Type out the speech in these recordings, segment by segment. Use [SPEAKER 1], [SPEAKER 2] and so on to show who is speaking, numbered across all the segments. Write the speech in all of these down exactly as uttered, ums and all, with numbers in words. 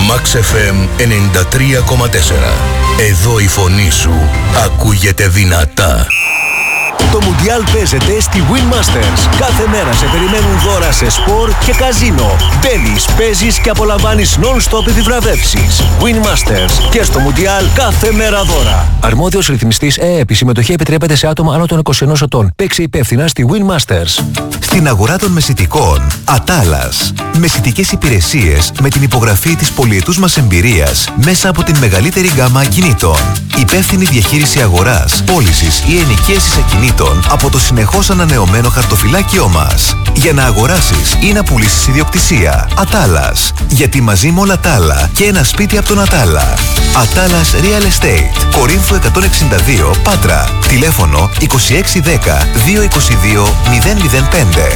[SPEAKER 1] Max εφ εμ ενενήντα τρία κόμμα τέσσερα. Εδώ η φωνή σου ακούγεται δυνατά. Το Μουντιάλ παίζεται στη Win Masters. Κάθε μέρα σε περιμένουν δώρα σε σπορ και καζίνο. Μπαίνεις, παίζεις και απολαμβάνεις non-stop επιβραβεύσεις. Win Masters και στο Μουντιάλ κάθε μέρα δώρα. Αρμόδιος ρυθμιστής ΕΕΠ. Η συμμετοχή επιτρέπεται σε άτομα άνω των είκοσι ενός ετών. Παίξε υπεύθυνα στη Win Masters.
[SPEAKER 2] Στην αγορά των μεσιτικών, Ατάλας. Μεσιτικές υπηρεσίες με την υπογραφή της πολυετούς μας εμπειρίας μέσα από την μεγαλύτερη γκάμα ακινήτων. Υπεύθυνη διαχείριση αγοράς, πώλησης ή ενοικίασης ακινήτων από το συνεχώς ανανεωμένο χαρτοφυλάκιό μας. Για να αγοράσεις ή να πουλήσεις ιδιοκτησία. Ατάλας. Γιατί μαζί με όλα τα άλλα και ένα σπίτι από τον Ατάλα. Ατάλας Real Estate. Κορίνθου εκατόν εξήντα δύο, Πάτρα. Τηλέφωνο είκοσι έξι δέκα διακόσια είκοσι δύο μηδέν μηδέν πέντε.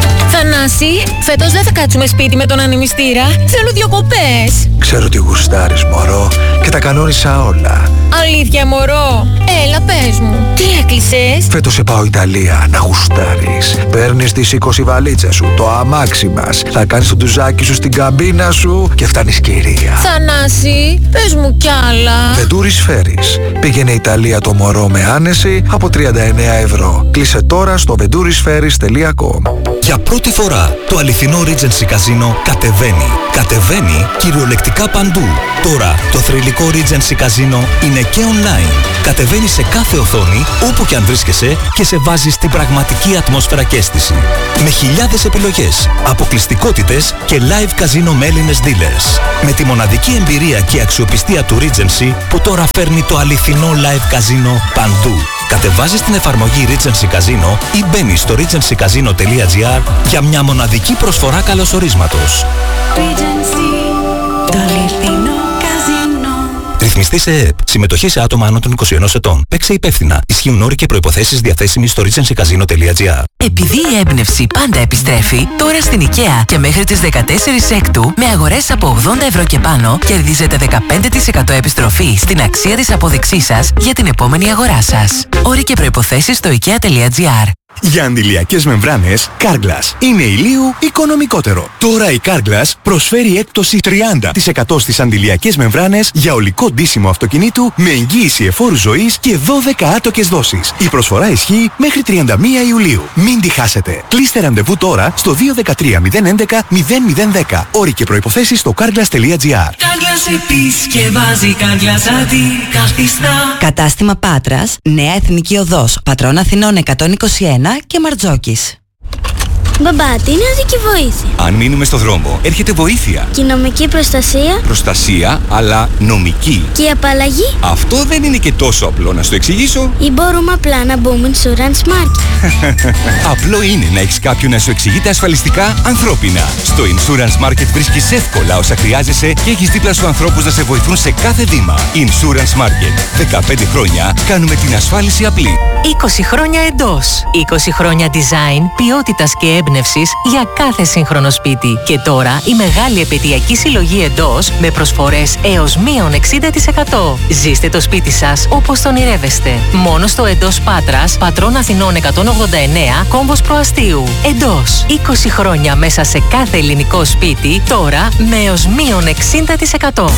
[SPEAKER 3] Θανάση, φέτος δεν θα κάτσουμε σπίτι με τον ανεμιστήρα. Θέλω διακοπές.
[SPEAKER 4] Ξέρω τι γουστάρεις, μωρό, και τα κανόνισα όλα.
[SPEAKER 3] Αλήθεια, μωρό. Έλα, πες μου. Τι έκλεισες?
[SPEAKER 4] Φέτος σε πάω Ιταλία να γουστάρεις. Παίρνεις τις είκοσι βαλίτσες σου, το αμάξι μας. Θα κάνεις το ντουζάκι σου στην καμπίνα σου και φτάνεις κυρία.
[SPEAKER 3] Θανάση, πες μου κι άλλα.
[SPEAKER 4] Βεντούρις Φέρις. Πήγαινε Ιταλία το μωρό με άνεση από τριάντα εννέα ευρώ. Κλείσε τώρα στο βεντούρις φέρις τελεία κομ.
[SPEAKER 5] Για πρώτη φορά το αληθινό Regency Casino κατεβαίνει. Κατεβαίνει κυριολεκτικά παντού. Τώρα το θρυλικό Regency Casino είναι και online. Κατεβαίνει σε κάθε οθόνη όπου και αν βρίσκεσαι και σε βάζει στην πραγματική ατμόσφαιρα και αίσθηση. Με χιλιάδες επιλογές, αποκλειστικότητες και live casino με Έλληνες dealers. Με τη μοναδική εμπειρία και αξιοπιστία του Regency που τώρα φέρνει το αληθινό live casino παντού. Κατεβάζεις την εφαρμογή Regency Casino ή μπαίνεις στο regency casino τελεία gr για μια μοναδική προσφορά καλωσορίσματος.
[SPEAKER 6] Regency, το αληθινό καζίνο.
[SPEAKER 5] Ρυθμιστής ΕΕΠ. Συμμετοχή σε άτομα άνω των είκοσι ενός ετών. Παίξε υπεύθυνα. Ισχύουν όροι και προϋποθέσεις διαθέσιμοι στο regency casino τελεία gr.
[SPEAKER 7] Επειδή η έμπνευση πάντα επιστρέφει, τώρα στην IKEA και μέχρι τις δεκατέσσερις Έκτου με αγορές από ογδόντα ευρώ και πάνω κερδίζετε δεκαπέντε τοις εκατό επιστροφή στην αξία της απόδειξής σας για την επόμενη αγορά σας. Όροι και προϋποθέσεις στο ikea τελεία gr.
[SPEAKER 8] Για αντιλιακές μεμβράνες, Carglass είναι ηλίου οικονομικότερο. Τώρα η Carglass προσφέρει έκπτωση τριάντα τοις εκατό στις αντιλιακές μεμβράνες για ολικό ντύσιμο αυτοκινήτου με εγγύηση εφόρου ζωής και δώδεκα άτοκες δόσεις. Η προσφορά ισχύει μέχρι τριάντα μία Ιουλίου. Μην τη χάσετε. Κλείστε ραντεβού τώρα στο δύο ένα τρία μηδέν έντεκα μηδέν μηδέν δέκα. Όροι και προϋποθέσεις στο carglass τελεία gr.
[SPEAKER 6] Carglass επισκευάζει, Carglass αντικαθιστά.
[SPEAKER 9] Κατάστημα Πάτρας, Νέα Εθνική Οδός, Πατρών Αθηνών εκατόν είκοσι ένα και Μαρτζόκης.
[SPEAKER 10] Μπαμπά, τι είναι οδική βοήθεια?
[SPEAKER 8] Αν μείνουμε στο δρόμο, έρχεται βοήθεια.
[SPEAKER 10] Και νομική προστασία?
[SPEAKER 8] Προστασία, αλλά νομική.
[SPEAKER 10] Και η απαλλαγή?
[SPEAKER 8] Αυτό δεν είναι και τόσο απλό, να σου το εξηγήσω.
[SPEAKER 10] Ή μπορούμε απλά να μπούμε Insurance Market?
[SPEAKER 8] Απλό είναι να έχεις κάποιον να σου εξηγείται ασφαλιστικά ανθρώπινα. Στο Insurance Market βρίσκεις εύκολα όσα χρειάζεσαι και έχεις δίπλα σου ανθρώπους να σε βοηθούν σε κάθε βήμα. Insurance Market. δεκαπέντε χρόνια κάνουμε την ασφάλιση απλή.
[SPEAKER 7] είκοσι χρόνια εντός. είκοσι χρόνια design, ποιότητας και έμπνευσης για κάθε σύγχρονο σπίτι. Και τώρα η μεγάλη επαιτειακή συλλογή εντός με προσφορές έως μείον εξήντα τοις εκατό. Ζήστε το σπίτι σας όπως τον ονειρεύεστε. Μόνο στο εντός Πάτρας, Πατρών Αθηνών εκατόν ογδόντα εννέα, κόμβος Προαστίου. Εντός. είκοσι χρόνια μέσα σε κάθε ελληνικό σπίτι, τώρα με έως μείον εξήντα τοις εκατό.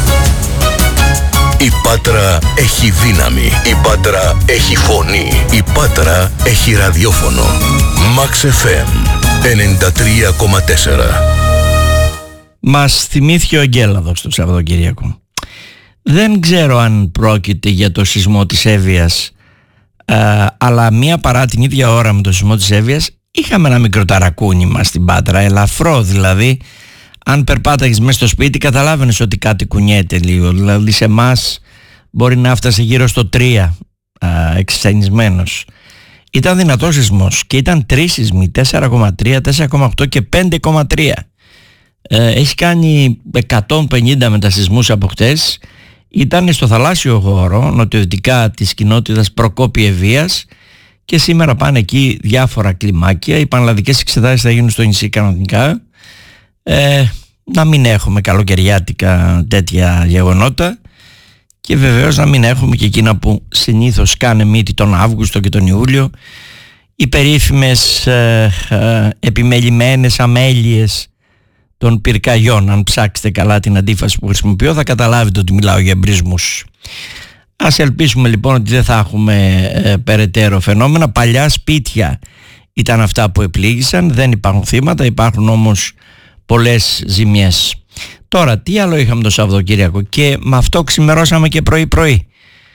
[SPEAKER 1] Η Πάτρα έχει δύναμη. Η Πάτρα έχει φωνή. Η Πάτρα έχει ραδιόφωνο. Max εφ εμ ενενήντα τρία κόμμα τέσσερα.
[SPEAKER 11] Μας θυμήθηκε ο Αγγέλαδος το Σαββατοκύριακο. Δεν ξέρω αν πρόκειται για το σεισμό της Εύβοιας, ε, αλλά μία παρά την ίδια ώρα με το σεισμό της Εύβοιας είχαμε ένα μικρό ταρακούνημα στην Πάτρα, ελαφρό δηλαδή. Αν περπάταγες μέσα στο σπίτι καταλάβαινες ότι κάτι κουνιέται λίγο, δηλαδή σε εμάς μπορεί να φτάσει γύρω στο τρία, εξασθενισμένος. Ήταν δυνατός σεισμός και ήταν τρεις σεισμοί, τέσσερα κόμμα τρία, τέσσερα κόμμα οκτώ και πέντε κόμμα τρία. Ε, έχει κάνει εκατόν πενήντα μετασεισμούς από χτες. Ήταν στο θαλάσσιο χώρο, νοτιοδυτικά της κοινότητας Προκόπη Ευβοίας, και σήμερα πάνε εκεί διάφορα κλιμάκια. Οι πανελλαδικές εξετάσεις θα γίνουν στο νησί κανονικά. Ε, να μην έχουμε καλοκαιριάτικα τέτοια γεγονότα και βεβαίως να μην έχουμε και εκείνα που συνήθως κάνε μύτη τον Αύγουστο και τον Ιούλιο, οι περίφημες ε, ε, επιμελημένες αμέλειες των πυρκαγιών. Αν ψάξετε καλά την αντίφαση που χρησιμοποιώ θα καταλάβετε ότι μιλάω για εμπρισμούς. Ας ελπίσουμε λοιπόν ότι δεν θα έχουμε ε, περαιτέρω φαινόμενα. Παλιά σπίτια ήταν αυτά που επλήγησαν, δεν υπάρχουν θύματα, υπάρχουν όμως πολλές ζημιές. Τώρα τι άλλο είχαμε το Σαββατοκύριακο, και με αυτό ξημερώσαμε και πρωί πρωί.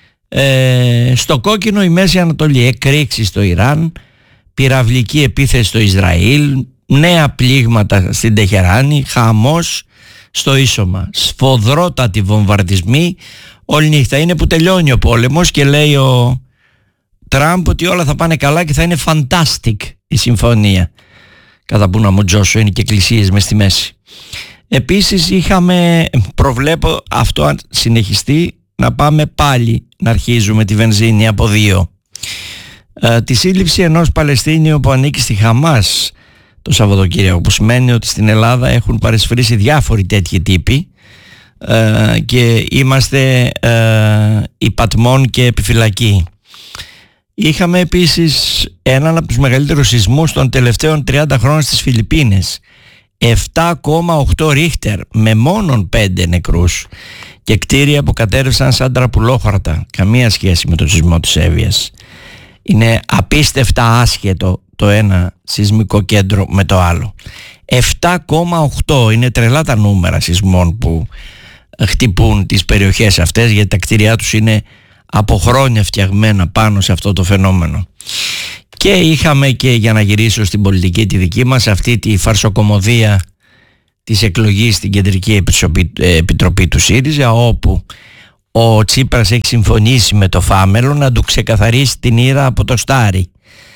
[SPEAKER 11] Ε, στο κόκκινο η Μέση Ανατολή, εκρήξεις στο Ιράν, πυραυλική επίθεση στο Ισραήλ, νέα πλήγματα στην Τεχεράνη, χαμός στο Ίσωμα, σφοδρότατοι βομβαρδισμοί όλη νύχτα. Είναι που τελειώνει ο πόλεμος και λέει ο Τραμπ ότι όλα θα πάνε καλά και θα είναι fantastic η συμφωνία. Κατά που να μου τζώσω, είναι και εκκλησίες μες στη μέση. Επίσης είχαμε, προβλέπω αυτό αν συνεχιστεί, να πάμε πάλι να αρχίζουμε τη βενζίνη από δύο. Ε, τη σύλληψη ενός Παλαιστίνιου που ανήκει στη Χαμάς το Σαββατοκύριακο, που σημαίνει ότι στην Ελλάδα έχουν παρεσφρήσει διάφοροι τέτοιοι τύποι ε, και είμαστε ε, υπατμών και επιφυλακή. Είχαμε επίσης έναν από τους μεγαλύτερους σεισμούς των τελευταίων τριάντα χρόνων στις Φιλιππίνες, επτά κόμμα οκτώ ρίχτερ, με μόνον πέντε νεκρούς, και κτίρια που κατέρευσαν σαν τραπουλόχαρτα. Καμία σχέση με τον σεισμό της Εύβοιας. Είναι απίστευτα άσχετο το ένα σεισμικό κέντρο με το άλλο. επτά κόμμα οκτώ είναι τρελά τα νούμερα σεισμών που χτυπούν τις περιοχές αυτές, γιατί τα κτίρια τους είναι από χρόνια φτιαγμένα πάνω σε αυτό το φαινόμενο. Και είχαμε, και για να γυρίσω στην πολιτική τη δική μας, αυτή τη φαρσοκομωδία της εκλογής στην Κεντρική Επιτροπή του ΣΥΡΙΖΑ, όπου ο Τσίπρας έχει συμφωνήσει με το Φάμελο να του ξεκαθαρίσει την ήρα από το στάρι,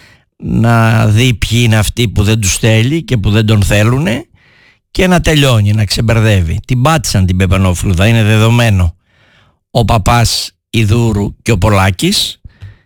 [SPEAKER 11] να δει ποιοι είναι αυτοί που δεν τους θέλει και που δεν τον θέλουν, και να τελειώνει, να ξεμπερδεύει. Την πάτησαν την Πεπανόφλουδα, είναι δεδομένο. Ο Παπάς, η Δούρου και ο Πολάκης,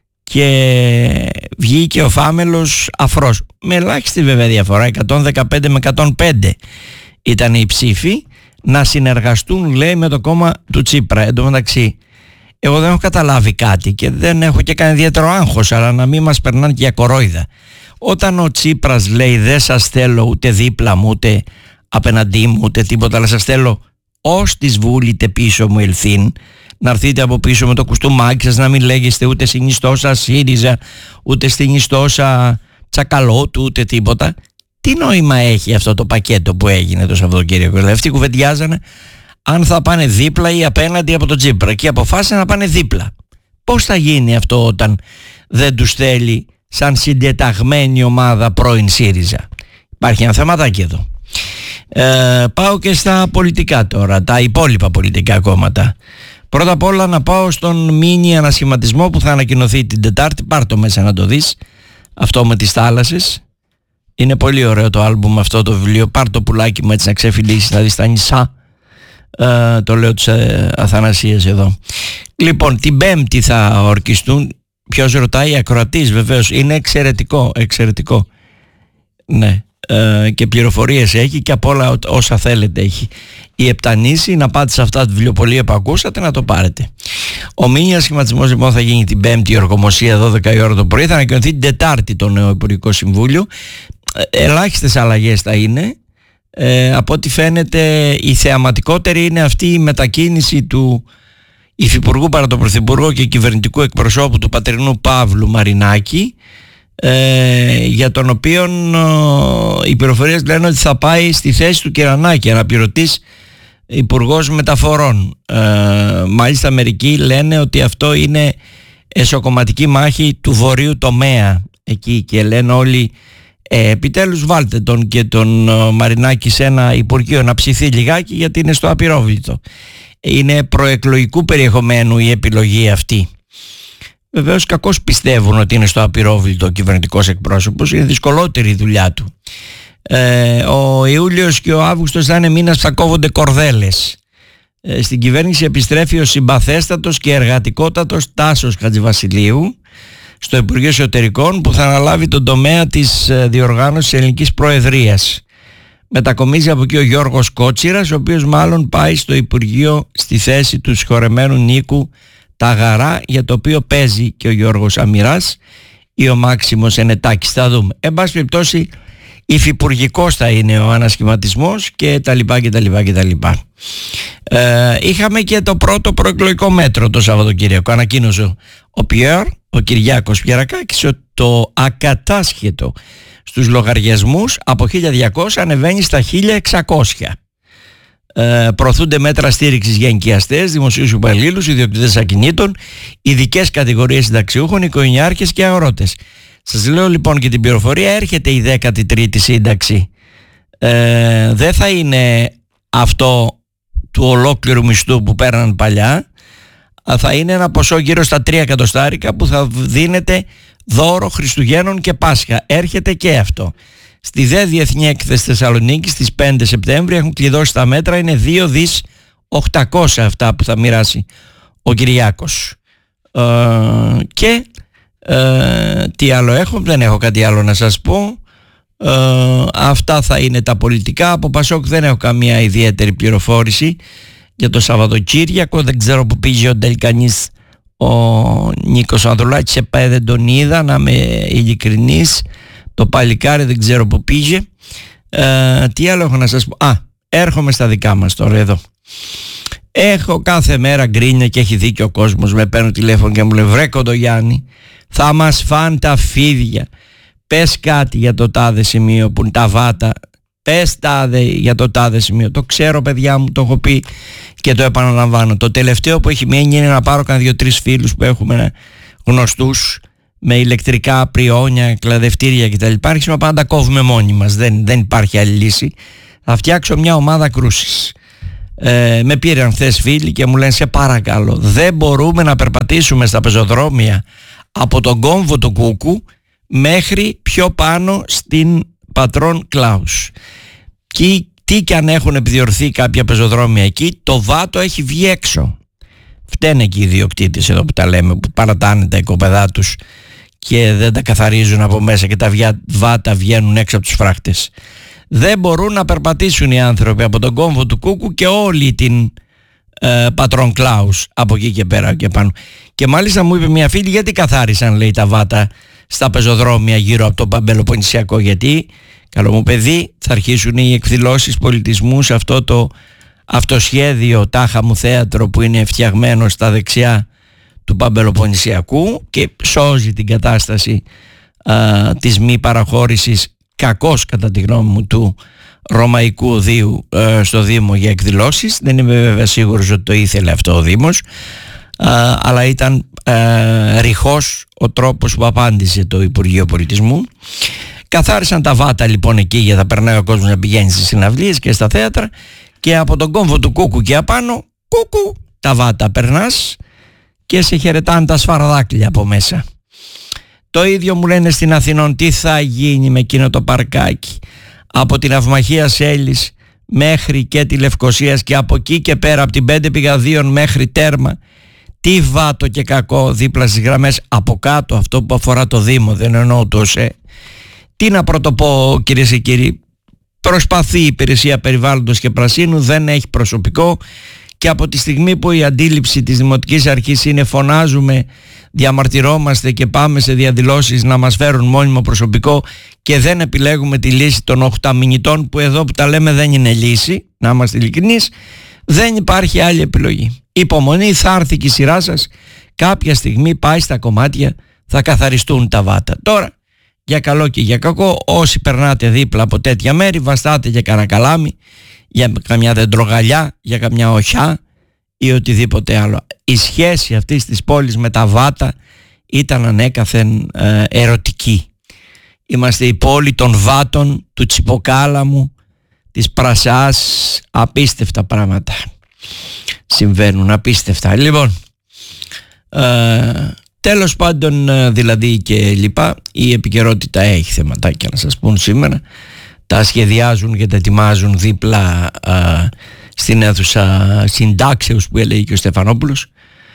[SPEAKER 11] και βγήκε ο Φάμελος αφρός, με ελάχιστη βέβαια διαφορά, εκατόν δεκαπέντε με εκατόν πέντε ήταν οι ψήφοι, να συνεργαστούν, λέει, με το κόμμα του Τσίπρα. Εν τω μεταξύ, εγώ δεν έχω καταλάβει κάτι και δεν έχω και κανένα ιδιαίτερο άγχος, αλλά να μην μας περνάνε και για κορόιδα. Όταν ο Τσίπρας λέει δεν σας θέλω ούτε δίπλα μου, ούτε απέναντί μου, ούτε τίποτα, αλλά σας θέλω ως της βούλητε πίσω μου ελθύν, να έρθετε από πίσω με το κουστούμάκι σας, να μην λέγεστε ούτε συνιστόσα ΣΥΡΙΖΑ, ούτε συνιστόσα Τσακαλώτου, ούτε τίποτα. Τι νόημα έχει αυτό το πακέτο που έγινε το Σαββατοκύριακο? Δηλαδή αυτοί κουβεντιάζανε αν θα πάνε δίπλα ή απέναντι από τον Τσίπρα, και αποφάσισαν να πάνε δίπλα. Πώς θα γίνει αυτό όταν δεν τους θέλει σαν συντεταγμένη ομάδα πρώην ΣΥΡΙΖΑ? Υπάρχει ένα θεματάκι εδώ. Ε, πάω και στα πολιτικά τώρα, τα υπόλοιπα πολιτικά κόμματα. Πρώτα απ' όλα να πάω στον μίνι ανασχηματισμό που θα ανακοινωθεί την Τετάρτη. Πάρ' το μέσα να το δεις, αυτό με τις θάλασσες. Είναι πολύ ωραίο το άλμπουμ αυτό, το βιβλίο. Πάρ' το πουλάκι μου έτσι να ξεφυλίσεις, να δεις τα νησά. Ε, το λέω της ε, Αθανασίας εδώ. Λοιπόν, την Πέμπτη θα ορκιστούν. Ποιος ρωτάει? Ακροατής βεβαίως. Είναι εξαιρετικό, εξαιρετικό. Ναι. Ε, και πληροφορίες έχει και από όλα όσα θέλετε έχει. Η Επτανήση, να πάτε σε αυτά τα βιβλιοπωλεία που ακούσατε να το πάρετε. Ο μήνυας σχηματισμός λοιπόν θα γίνει την Πέμπτη, η ορκομοσία δώδεκα η ώρα το πρωί. Θα ανακοινωθεί την Τετάρτη το νέο Υπουργικό Συμβούλιο. Ε, ελάχιστες αλλαγές θα είναι. Ε, από ό,τι φαίνεται η θεαματικότερη είναι αυτή η μετακίνηση του Υφυπουργού παρά τον Πρωθυπουργό και κυβερνητικού εκπροσώπου του πατρινού Παύλου Μαρινάκη, ε, για τον οποίο ε, οι πληροφορίες λένε ότι θα πάει στη θέση του Κερανάκη, αναπληρωτής υπουργός μεταφορών. Ε, μάλιστα μερικοί λένε ότι αυτό είναι εσωκομματική μάχη του βορείου τομέα εκεί, και λένε όλοι ε, επιτέλους βάλτε τον και τον ε, Μαρινάκη σε ένα υπουργείο να ψηθεί λιγάκι, γιατί είναι στο απειρόβλητο. Είναι προεκλογικού περιεχομένου η επιλογή αυτή. Βεβαίως κακώς πιστεύουν ότι είναι στο απειρόβλητο ο κυβερνητικός εκπρόσωπος, είναι δυσκολότερη η δουλειά του. Ε, ο Ιούλιος και ο Αύγουστος θα είναι μήνας που θα κόβονται κορδέλες. Ε, στην κυβέρνηση επιστρέφει ο συμπαθέστατος και εργατικότατος Τάσος Χατζηβασιλείου στο Υπουργείο Εσωτερικών, που θα αναλάβει τον τομέα της διοργάνωσης ελληνικής προεδρίας. Μετακομίζει από εκεί ο Γιώργος Κότσιρας, ο οποίος μάλλον πάει στο Υπουργείο στη θέση του συγχωρεμένου Νίκου Ταγαρά, για το οποίο παίζει και ο Γιώργος Αμυράς ή ο Μάξιμος Ενετάκης. Θα δούμε. Εν πάση περιπτώσει, υφυπουργικός θα είναι ο ανασχηματισμός και τα λοιπά και τα λοιπά και τα λοιπά. Ε, είχαμε και το πρώτο προεκλογικό μέτρο το Σαββατοκύριακο. Ανακοίνωσε ο Πιέρ, ο Κυριάκος Πιερακάκης, το ακατάσχετο στους λογαριασμούς από χίλια διακόσια ανεβαίνει στα χίλια εξακόσια. Ε, προωθούνται μέτρα στήριξης για ενοικιαστές, δημοσίους υπαλλήλους, ιδιοκτήτες ακινήτων, ειδικές κατηγορίες συνταξιούχων, οικογενειάρχες και αγρότες. Σας λέω λοιπόν και την πληροφορία, έρχεται η δέκατη τρίτη σύνταξη. Ε, δεν θα είναι αυτό του ολόκληρου μισθού που πέραν παλιά, θα είναι ένα ποσό γύρω στα τρία εκατοστάρικα που θα δίνεται δώρο Χριστουγέννων και Πάσχα. Έρχεται και αυτό. Στη ΔΕ Διεθνή Έκθεση Θεσσαλονίκη στις πέντε Σεπτέμβρη έχουν κλειδώσει τα μέτρα, είναι δύο δις οκτακόσια αυτά που θα μοιράσει ο Κυριάκος. Ε, και ε, τι άλλο έχω, δεν έχω κάτι άλλο να σας πω. Ε, αυτά θα είναι τα πολιτικά. Από Πασόκ δεν έχω καμία ιδιαίτερη πληροφόρηση για το Σαββατοκύριακο. Δεν ξέρω που πήγε ο Ντελκανής ο Νίκος Ανδρουλάκης, επέ δεν τον είδα, να είμαι ειλικρινής. Το παλικάρι δεν ξέρω που πήγε. ε, Τι άλλο έχω να σας πω? Α, έρχομαι στα δικά μας τώρα εδώ. Έχω κάθε μέρα γκρίνια και έχει δίκιο ο κόσμος. Με παίρνουν τηλέφωνο και μου λέει, βρε Κοντογιάννη, θα μας φάνε τα φίδια. Πες κάτι για το τάδε σημείο που είναι τα βάτα. Πες τάδε για το τάδε σημείο. Το ξέρω παιδιά μου, το έχω πει και το επαναλαμβάνω. Το τελευταίο που έχει μείνει είναι να πάρω κανένα δύο-τρεις φίλους που έχουμε γνωστούς με ηλεκτρικά πριόνια, κλαδευτήρια κτλ. Άρχισαμε να πάμε να τα κόβουμε μόνοι μας. Δεν, δεν υπάρχει άλλη λύση. Θα φτιάξω μια ομάδα κρούσης. Ε, με πήραν χθες φίλοι και μου λένε, σε παρακαλώ, δεν μπορούμε να περπατήσουμε στα πεζοδρόμια από τον κόμβο του Κούκου μέχρι πιο πάνω στην Πατρών Κλάους. Και τι κι αν έχουν επιδιορθεί κάποια πεζοδρόμια εκεί, το βάτο έχει βγει έξω. Φταίνε εκεί οι ιδιοκτήτες εδώ που τα λέμε, που παρατάνε τα οικοπεδά τους και δεν τα καθαρίζουν από μέσα και τα βάτα βγαίνουν έξω από τους φράχτες. Δεν μπορούν να περπατήσουν οι άνθρωποι από τον κόμβο του Κούκου και όλη την ε, Πατρών Κλάους από εκεί και πέρα και πάνω. Και μάλιστα μου είπε μια φίλη, γιατί καθάρισαν, λέει, τα βάτα στα πεζοδρόμια γύρω από το Πελλοποννησιακό? Γιατί, καλό μου παιδί, θα αρχίσουν οι εκδηλώσεις πολιτισμού σε αυτό το αυτοσχέδιο τάχα μου θέατρο που είναι φτιαγμένο στα δεξιά του Πελλοποννησιακού και σώζει την κατάσταση α, της μη παραχώρησης, κακώς κατά τη γνώμη μου, του Ρωμαϊκού Οδείου α, στο Δήμο για εκδηλώσεις. Δεν είμαι βέβαια σίγουρος ότι το ήθελε αυτό ο Δήμος, α, αλλά ήταν α, ρηχός ο τρόπος που απάντησε το Υπουργείο Πολιτισμού. Καθάρισαν τα βάτα λοιπόν εκεί για να περνάει ο κόσμος να πηγαίνει στις συναυλίες και στα θέατρα, και από τον κόμβο του Κούκου και απάνω, κούκου, τα βάτα περνάς και σε χαιρετάνε τα σφαρδάκλια από μέσα. Το ίδιο μου λένε στην Αθηνών, τι θα γίνει με εκείνο το παρκάκι από την Αυμαχία Σέλης μέχρι και τη Λευκοσίας και από εκεί και πέρα από την Πέντε Πηγαδίων μέχρι Τέρμα. Τι βάτο και κακό δίπλα στις γραμμές από κάτω, αυτό που αφορά το Δήμο, δεν εννοώ το ΟΣΕ. Τι να πρωτοπώ κυρίες και κύριοι, προσπαθεί η Υπηρεσία Περιβάλλοντος και Πρασίνου, δεν έχει προσωπικό, και από τη στιγμή που η αντίληψη της Δημοτικής Αρχής είναι φωνάζουμε, διαμαρτυρόμαστε και πάμε σε διαδηλώσεις να μας φέρουν μόνιμο προσωπικό και δεν επιλέγουμε τη λύση των οχταμηνητών, που εδώ που τα λέμε δεν είναι λύση, να είμαστε ειλικρινείς, δεν υπάρχει άλλη επιλογή. Υπομονή, θα έρθει και η σειρά σας, κάποια στιγμή πάει στα κομμάτια, θα καθαριστούν τα βάτα. Τώρα, για καλό και για κακό, όσοι περνάτε δίπλα από τέτοια μέρη, βαστάτε για καρακαλάμι, για καμιά δεντρογαλιά, για καμιά οχιά ή οτιδήποτε άλλο. Η σχέση αυτής της πόλης με τα βάτα ήταν ανέκαθεν ε, ερωτική. Είμαστε η πόλη των βάτων, του Τσιποκάλαμου, της Πρασάς, απίστευτα πράγματα συμβαίνουν, απίστευτα. Λοιπόν, ε, τέλος πάντων, δηλαδή και λοιπά, η επικαιρότητα έχει θεματάκια να σας πούν σήμερα. Τα σχεδιάζουν και τα ετοιμάζουν δίπλα α, στην αίθουσα συντάξεως που έλεγε και ο Στεφανόπουλος.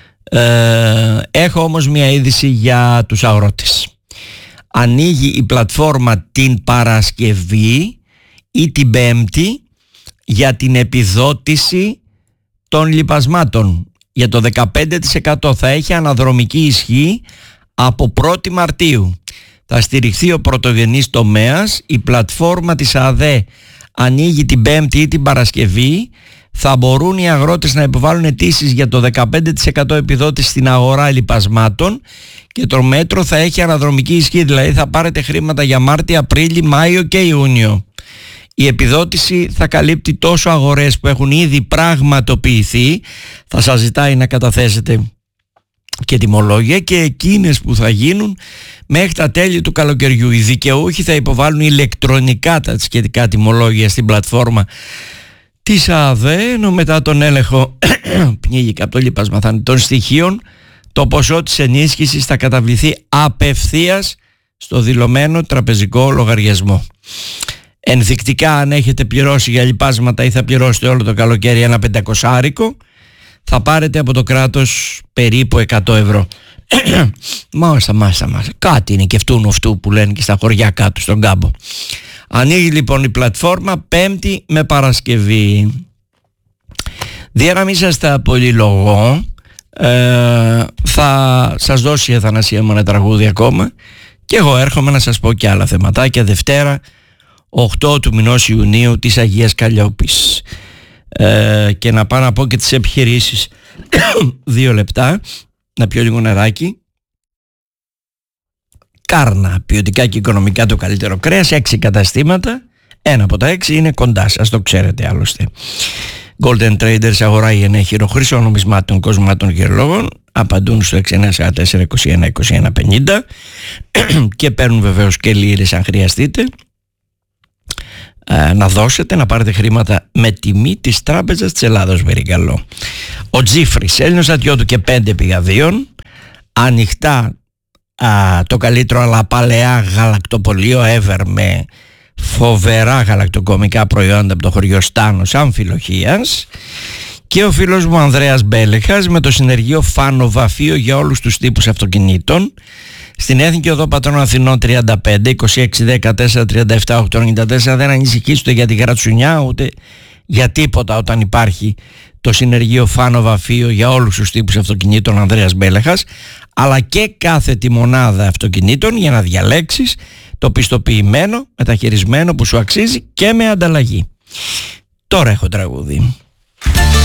[SPEAKER 11] Ε, έχω όμως μια είδηση για τους αγρότες. Ανοίγει η πλατφόρμα την Παρασκευή ή την Πέμπτη για την επιδότηση των λιπασμάτων. Για το δεκαπέντε τοις εκατό θα έχει αναδρομική ισχύ από πρώτη Μαρτίου. θα στηριχθεί ο πρωτογενής τομέας. Η πλατφόρμα της ΑΔΕ ανοίγει την Πέμπτη ή την Παρασκευή. Θα μπορούν οι αγρότες να υποβάλουν αιτήσεις για το δεκαπέντε τοις εκατό επιδότηση στην αγορά λιπασμάτων και το μέτρο θα έχει αναδρομική ισχύ, δηλαδή θα πάρετε χρήματα για Μάρτιο, Απρίλιο, Μάιο και Ιούνιο. Η επιδότηση θα καλύπτει τόσο αγορές που έχουν ήδη πραγματοποιηθεί, θα σας ζητάει να καταθέσετε και τιμολόγια, και εκείνες που θα γίνουν μέχρι τα τέλη του καλοκαιριού. Οι δικαιούχοι θα υποβάλουν ηλεκτρονικά τα σχετικά τιμολόγια στην πλατφόρμα της ΑΔΕ, ενώ μετά τον έλεγχο πνίγηκα από το λίπασμα των στοιχείων, το ποσό της ενίσχυσης θα καταβληθεί απευθείας στο δηλωμένο τραπεζικό λογαριασμό. Ενδεικτικά, αν έχετε πληρώσει για λιπάσματα ή θα πληρώσετε όλο το καλοκαίρι ένα πεντακοσάρικο, θα πάρετε από το κράτος περίπου εκατό ευρώ. Μάσα, μάσα, μάσα. Κάτι είναι και αυτού αυτού που λένε και στα χωριά κάτω στον κάμπο. Ανοίγει λοιπόν η πλατφόρμα Πέμπτη με Παρασκευή. Για να μην σας τα πολυλογώ, ε, θα σας δώσει η Αθανασία μου ένα τραγούδι ακόμα και εγώ έρχομαι να σας πω και άλλα θεματάκια Δευτέρα οκτώ του μηνός Ιουνίου της Αγίας Καλλιόπης. Ε, και να πάω να πω και τις επιχειρήσεις. Δύο λεπτά να πιω λίγο νεράκι. Κάρνα, ποιοτικά και οικονομικά το καλύτερο κρέας, έξι καταστήματα, ένα από τα έξι είναι κοντά σας, το ξέρετε άλλωστε. Golden Traders, αγορά ή ενέχειρο χρυσών νομισμάτων, κοσμάτων και λόγων, απαντούν στο έξι εννιά τέσσερα τέσσερα είκοσι ένα είκοσι ένα πενήντα και παίρνουν βεβαίως και λίρες αν χρειαστείτε να δώσετε, να πάρετε χρήματα με τιμή της Τράπεζας της Ελλάδος, παρακαλώ. Ο Τζίφρης, Έλληνος στρατιώτου και πέντε πηγαδίων, ανοιχτά α, το καλύτερο αλλά παλαιά γαλακτοπωλείο ever με φοβερά γαλακτοκομικά προϊόντα από το χωριό Στάνος Αμφιλοχίας, και ο φίλος μου Ανδρέας Μπέλεχας με το συνεργείο Φάνο Βαφείο για όλους τους τύπους αυτοκινήτων στην Εθνική Οδό Πατρών Αθηνών τριάντα πέντε είκοσι έξι δεκατέσσερα τριάντα επτά οκτακόσια ενενήντα τέσσερα. Δεν ανησυχήσετε για τη γρατσουνιά ούτε για τίποτα όταν υπάρχει το συνεργείο Φάνο Βαφείο για όλους τους τύπους αυτοκινήτων Ανδρέας Μπέλεχας, αλλά και κάθε τη μονάδα αυτοκινήτων για να διαλέξεις το πιστοποιημένο, μεταχειρισμένο που σου αξίζει και με ανταλλαγή. Τώρα έχω τραγούδι.